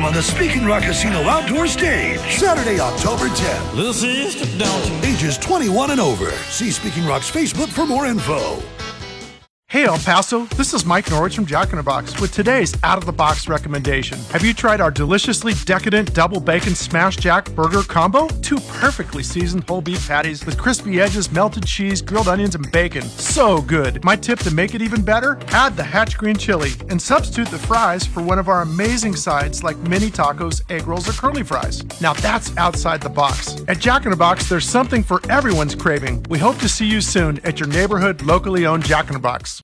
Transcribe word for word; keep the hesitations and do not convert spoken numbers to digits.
on the Speaking Rock Casino outdoor stage, Saturday, October tenth. Little sister, don't you? Ages twenty-one and over. See Speaking Rock's Facebook for more info. Hey El Paso, this is Mike Norwich from Jack in the Box with today's out-of-the-box recommendation. Have you tried our deliciously decadent double bacon smash jack burger combo? Two perfectly seasoned whole beef patties with crispy edges, melted cheese, grilled onions, and bacon. So good. My tip to make it even better, add the Hatch green chili and substitute the fries for one of our amazing sides like mini tacos, egg rolls, or curly fries. Now that's outside the box. At Jack in the Box, there's something for everyone's craving. We hope to see you soon at your neighborhood, locally owned Jack in the Box.